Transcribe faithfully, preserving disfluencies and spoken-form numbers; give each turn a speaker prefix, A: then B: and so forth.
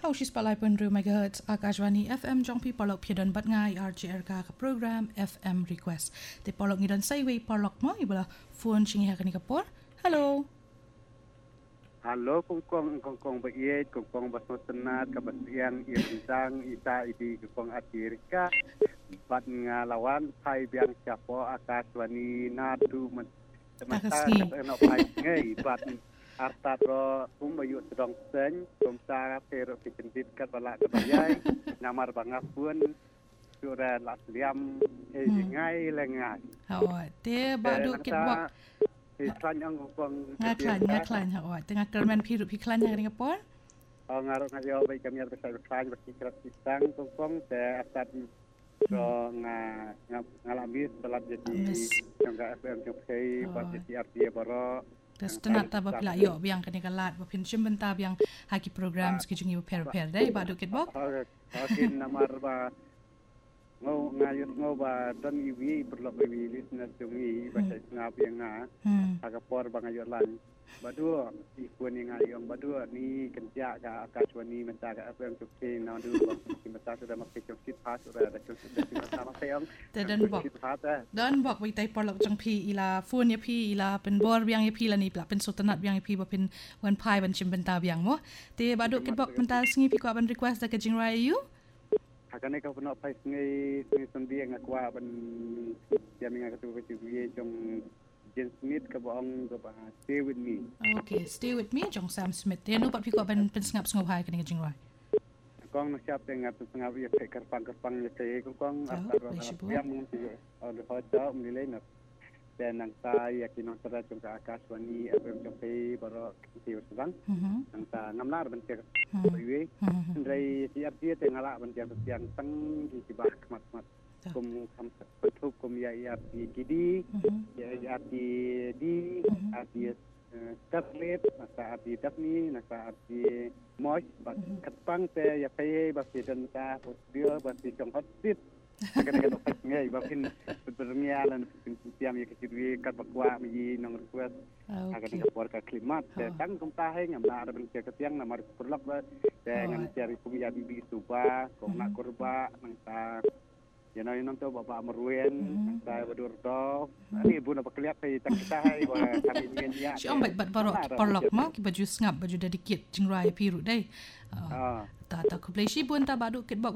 A: Hausis palai pun ru megahertz Akashvani F M jong pi polok piedan bat ngai R J R K ka program F M request. Te polok ngidan saiway polok mo ibala phone sing ha kani kapor. Hello.
B: Halo kong kong kong kong baiyet kong kong basnosenat kabasian irintang isa idi kong Amerika bat ngalawan pai biang capo Akashvani nadu semasa no pai ngai bat arta ro umbayu sedong sen komsa pero pikendit kat bala kabayai namar bangapun sura lasliam e ngai lengai
A: Hawa te badu kitbok
B: Iklan yang kong
A: ngaklan ngaklan hawa tengah kerman piru piklan yang dengan pon
B: oh ngaruh ngayo baik kami ada besar iklan berkikrat pisang kong te asat so nga ngalami setelah jadi yang F M jokai pas jadi arti baro
A: terus tenata bapila yo biang kani kalat bapin simbenta biang haki program skijungi per-per dai badu kitbok
B: hakin namar ba ngau ngayut ngau ba dan iwi perlu iwi listener jungi bahasa ngap yang nga agapor bangayut lan badu ikun yang ayong badu ni kerja ka Akashvani menta ka F M jokai na du menta sudah makai jongsit pas sudah ada jongsit sama sayang
A: dan bok dan bok wi tai porlok jong pi ila phone ya pi ila pen bor biang ya pi la ni pla pen sotanat biang ya pi ba pen wan pai ban chimbenta biang mo te badu kitbok mental singi pi ko ban request da ka jingrai you
B: Hakane kau pernah pai sungai sungai sendi yang aku aban yang mengaku tu betul dia jong James Smith ke bohong ke bah stay with me.
A: Okay, stay with me jong Sam Smith. Dia nupat piko aban pensengap sengap hai kena jingrai.
B: Kong nak siap dengan pensengap ia fikir pang-pang ia saya kong asal yang mungkin ada hoja menilai nak dan nang saya yakin orang jong Akashvani F M jokai baru kita sedang nang ta ngamlar bentuk iwe dari siap dia tengala bentuk yang teng di tibah mat-mat kum betul kum ya ya gidi ya ya di di ati tablet masa ati tapni masa ati moj ketpang te ya pai basi dan ta dia basi jong hotit kadang-kadang pas ngai bapin bermialan tiam ya kecil kat bakwa mi nang request kadang kapor ka klimat tang kumpahe ngamla ada bentuk ketiang nama perlak ba dengan cari punya bibi suba kong nak kurba nang ta ya nang to bapa meruen nang ta badur to ni ibu nak keliat kai tak kita hai ba kami ngen ya
A: si ombat bat barok perlak ma ki baju ngap baju dedikit jingrai piru dai ta ta ku play si bun ta badu kitbok